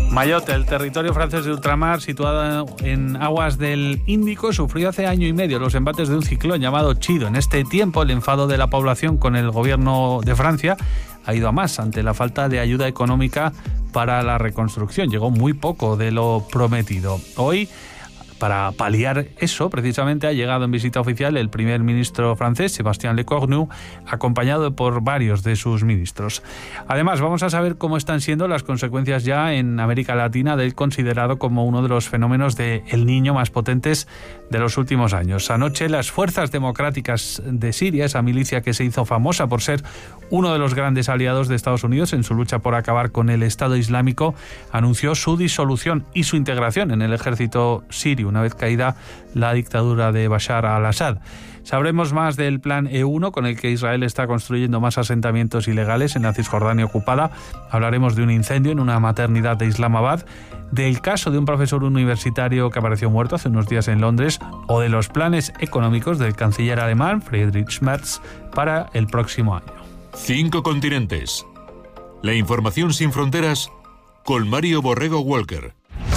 Mayotte, el territorio francés de ultramar, situado en aguas del Índico, sufrió hace año y medio los embates de un ciclón llamado Chido. En este tiempo, el enfado de la población con el gobierno de Francia ha ido a más ante la falta de ayuda económica para la reconstrucción. Llegó muy poco de lo prometido. Hoy, para paliar eso, precisamente ha llegado en visita oficial el primer ministro francés, Sébastien Lecornu, acompañado por varios de sus ministros. Además, vamos a saber cómo están siendo las consecuencias ya en América Latina del considerado como uno de los fenómenos de El Niño más potentes de los últimos años. Anoche, las Fuerzas Democráticas de Siria, esa milicia que se hizo famosa por ser uno de los grandes aliados de Estados Unidos en su lucha por acabar con el Estado Islámico, anunció su disolución y su integración en el ejército sirio, una vez caída la dictadura de Bashar al-Assad. Sabremos más del plan E1, con el que Israel está construyendo más asentamientos ilegales en la Cisjordania ocupada. Hablaremos de un incendio en una maternidad de Islamabad, del caso de un profesor universitario que apareció muerto hace unos días en Londres, o de los planes económicos del canciller alemán Friedrich Merz para el próximo año. 5 continentes. La información sin fronteras con Mario Borrego Walker.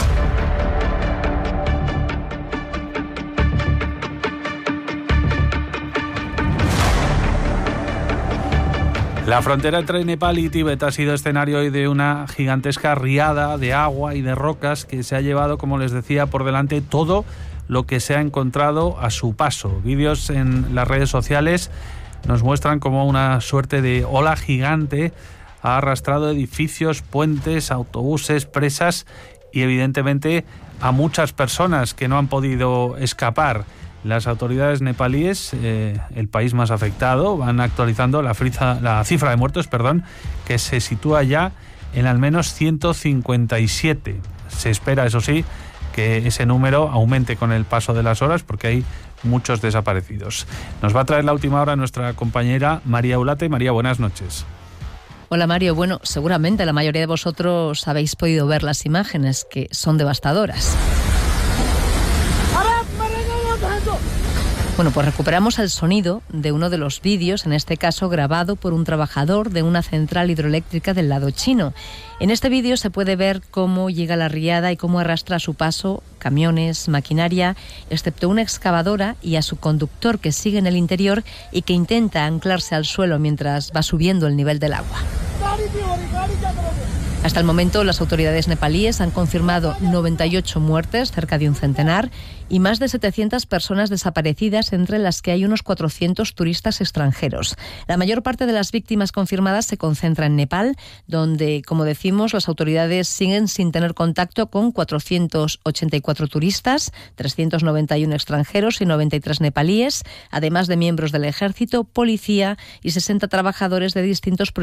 La frontera entre Nepal y Tíbet ha sido escenario hoy de una gigantesca riada de agua y de rocas que se ha llevado, como les decía, por delante todo lo que se ha encontrado a su paso. Vídeos en las redes sociales nos muestran como una suerte de ola gigante ha arrastrado edificios, puentes, autobuses, presas y evidentemente a muchas personas que no han podido escapar. Las autoridades nepalíes, el país más afectado, van actualizando la cifra de muertos, que se sitúa ya en al menos 157. Se espera, eso sí, que ese número aumente con el paso de las horas porque hay muchos desaparecidos. Nos va a traer la última hora nuestra compañera María Ulate. María, buenas noches. Hola Mario, bueno, seguramente la mayoría de vosotros habéis podido ver las imágenes, que son devastadoras. Bueno, pues recuperamos el sonido de uno de los vídeos, en este caso grabado por un trabajador de una central hidroeléctrica del lado chino. En este vídeo se puede ver cómo llega la riada y cómo arrastra a su paso camiones, maquinaria, excepto una excavadora y a su conductor que sigue en el interior y que intenta anclarse al suelo mientras va subiendo el nivel del agua. Hasta el momento, las autoridades nepalíes han confirmado 98 muertes, cerca de un centenar, y más de 700 personas desaparecidas, entre las que hay unos 400 turistas extranjeros. La mayor parte de las víctimas confirmadas se concentra en Nepal, donde, como decimos, las autoridades siguen sin tener contacto con 484 turistas, 391 extranjeros y 93 nepalíes, además de miembros del ejército, policía y 60 trabajadores de distintos proyectos